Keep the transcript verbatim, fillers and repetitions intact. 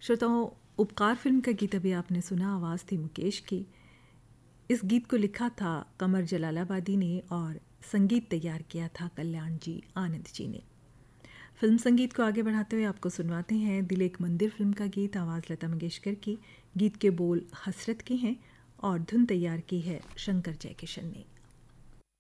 श्रोताओं, उपकार फिल्म का गीत अभी आपने सुना, आवाज़ थी मुकेश की। इस गीत को लिखा था कमर जलालाबादी ने और संगीत तैयार किया था कल्याण जी आनंद जी ने। फिल्म संगीत को आगे बढ़ाते हुए आपको सुनवाते हैं दिल एक मंदिर फिल्म का गीत, आवाज़ लता मंगेशकर की। गीत के बोल हसरत के हैं और धुन तैयार की है शंकर जयकिशन ने।